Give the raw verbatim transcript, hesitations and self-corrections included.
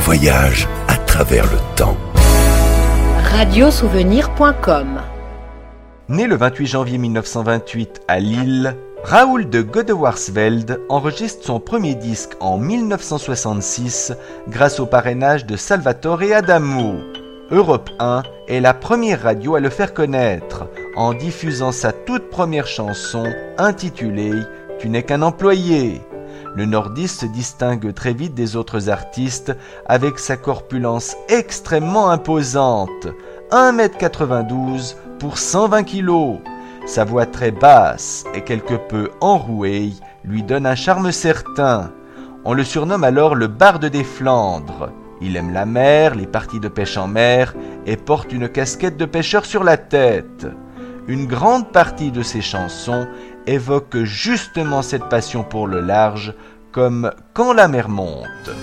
voyage à travers le temps. radiosouvenir point com. Né le vingt-huit janvier mille neuf cent vingt-huit à Lille, Raoul de Godewarsveld enregistre son premier disque en mille neuf cent soixante-six grâce au parrainage de Salvatore Adamo. Europe un est la première radio à le faire connaître en diffusant sa toute première chanson intitulée « Tu n'es qu'un employé ». Le nordiste se distingue très vite des autres artistes avec sa corpulence extrêmement imposante, un mètre quatre-vingt-douze pour cent vingt kilos. Sa voix très basse et quelque peu enrouée lui donne un charme certain. On le surnomme alors le barde des Flandres. Il aime la mer, les parties de pêche en mer et porte une casquette de pêcheur sur la tête. Une grande partie de ses chansons évoque justement cette passion pour le large, comme « Quand la mer monte ».